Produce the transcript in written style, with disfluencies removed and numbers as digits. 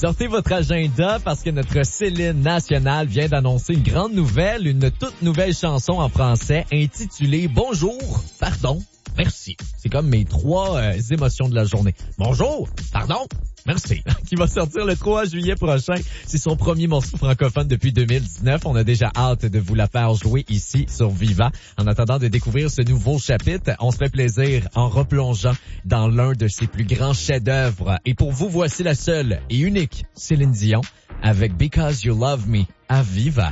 Sortez votre agenda parce que notre Céline nationale vient d'annoncer une grande nouvelle, une toute nouvelle chanson en français intitulée Bonjour, pardon, merci. C'est comme mes trois émotions de la journée. Bonjour, pardon, merci. Qui va sortir le 3 juillet prochain. C'est son premier morceau francophone depuis 2019. On a déjà hâte de vous la faire jouer ici sur Viva. En attendant de découvrir ce nouveau chapitre, on se fait plaisir en replongeant dans l'un de ses plus grands chefs-d'œuvre. Et pour vous, voici la seule et unique Céline Dion avec Because You Love Me à Viva.